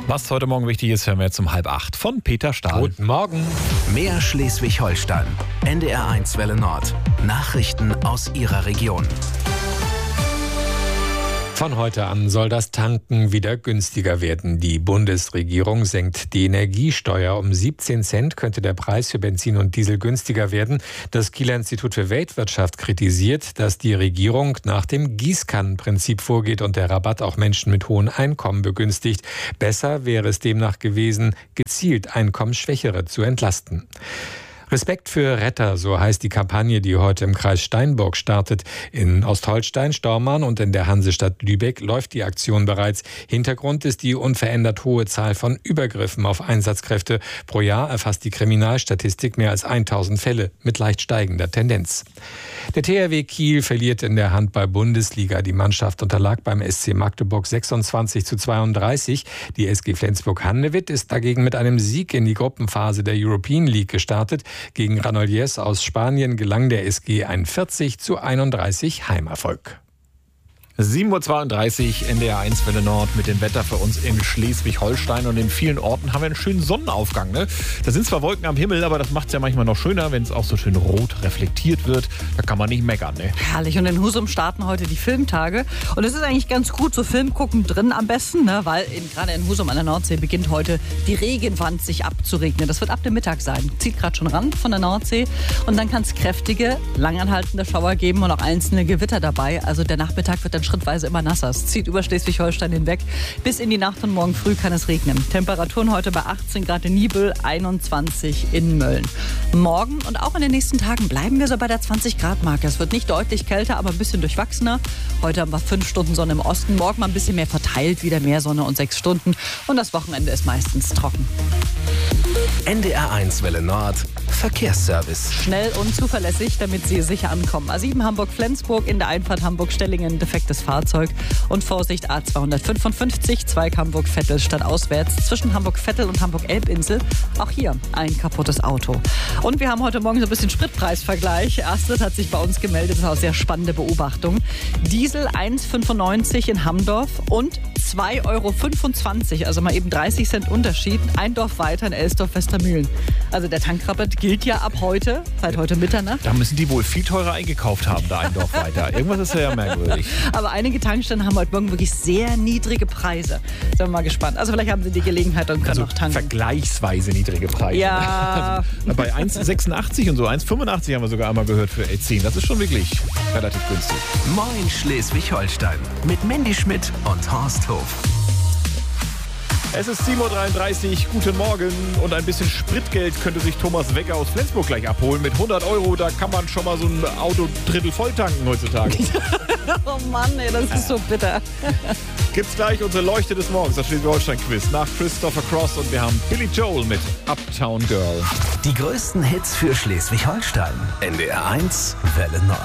Was heute Morgen wichtig ist, hören wir jetzt um 7:30 von Peter Stahl. Guten Morgen. Mehr Schleswig-Holstein. NDR1 Welle Nord. Nachrichten aus Ihrer Region. Von heute an soll das Tanken wieder günstiger werden. Die Bundesregierung senkt die Energiesteuer um 17 Cent, könnte der Preis für Benzin und Diesel günstiger werden. Das Kieler Institut für Weltwirtschaft kritisiert, dass die Regierung nach dem Gießkannenprinzip vorgeht und der Rabatt auch Menschen mit hohen Einkommen begünstigt. Besser wäre es demnach gewesen, gezielt Einkommensschwächere zu entlasten. Respekt für Retter, so heißt die Kampagne, die heute im Kreis Steinburg startet. In Ostholstein, Stormarn und in der Hansestadt Lübeck läuft die Aktion bereits. Hintergrund ist die unverändert hohe Zahl von Übergriffen auf Einsatzkräfte. Pro Jahr erfasst die Kriminalstatistik mehr als 1000 Fälle mit leicht steigender Tendenz. Der THW Kiel verliert in der Handball-Bundesliga. Die Mannschaft unterlag beim SC Magdeburg 26:32. Die SG Flensburg-Handewitt ist dagegen mit einem Sieg in die Gruppenphase der European League gestartet. Gegen Granollers aus Spanien gelang der SG ein 40:31 Heimerfolg. 7:32 Uhr, NDR1 Welle Nord mit dem Wetter für uns in Schleswig-Holstein. Und in vielen Orten haben wir einen schönen Sonnenaufgang. Ne? Da sind zwar Wolken am Himmel, aber das macht es ja manchmal noch schöner, wenn es auch so schön rot reflektiert wird. Da kann man nicht meckern. Ne? Herrlich. Und in Husum starten heute die Filmtage. Und es ist eigentlich ganz gut, so Film gucken drin am besten, ne? Weil gerade in Husum an der Nordsee beginnt heute die Regenwand sich abzuregnen. Das wird ab dem Mittag sein. Zieht gerade schon ran von der Nordsee. Und dann kann es kräftige, langanhaltende Schauer geben und auch einzelne Gewitter dabei. Also der Nachmittag wird dann schrittweise immer nasser. Es zieht über Schleswig-Holstein hinweg. Bis in die Nacht und morgen früh kann es regnen. Temperaturen heute bei 18 Grad in Niebüll, 21 in Mölln. Morgen und auch in den nächsten Tagen bleiben wir so bei der 20-Grad-Marke. Es wird nicht deutlich kälter, aber ein bisschen durchwachsener. Heute haben wir 5 Stunden Sonne im Osten. Morgen mal ein bisschen mehr verteilt, wieder mehr Sonne und 6 Stunden. Und das Wochenende ist meistens trocken. NDR1 Welle Nord. Verkehrsservice. Schnell und zuverlässig, damit Sie sicher ankommen. A7 Hamburg-Flensburg, in der Einfahrt Hamburg-Stellingen defektes Fahrzeug. Und Vorsicht A255, Zweig Hamburg-Vettel stadtauswärts zwischen Hamburg-Vettel und Hamburg-Elbinsel. Auch hier ein kaputtes Auto. Und wir haben heute Morgen so ein bisschen Spritpreisvergleich. Astrid hat sich bei uns gemeldet, das ist auch eine sehr spannende Beobachtung. Diesel 1,95 in Hamdorf und 2,25 €, also mal eben 30 Cent Unterschied. Ein Dorf weiter in Elsdorf-Westermühlen. Also der Tankrabatt gilt ja ab heute, seit heute Mitternacht. Da müssen die wohl viel teurer eingekauft haben, da ein Dorf weiter. Irgendwas ist ja merkwürdig. Aber einige Tankstellen haben heute Morgen wirklich sehr niedrige Preise. Sind wir mal gespannt. Also vielleicht haben Sie die Gelegenheit und können noch tanken. Vergleichsweise niedrige Preise. Ja. Also bei 1,86 und so, 1,85 haben wir sogar einmal gehört für E10. Das ist schon wirklich relativ günstig. Moin Schleswig-Holstein. Mit Mandy Schmidt und Horst Hof. Es ist 7:33 Uhr, guten Morgen. Und ein bisschen Spritgeld könnte sich Thomas Wecker aus Flensburg gleich abholen. Mit 100 €, da kann man schon mal so ein Auto drittel voll tanken heutzutage. Oh Mann, ey, das ist so bitter. Gibt's gleich unsere Leuchte des Morgens, das Schleswig-Holstein-Quiz, nach Christopher Cross. Und wir haben Billy Joel mit Uptown Girl. Die größten Hits für Schleswig-Holstein. NDR1 Welle Nord.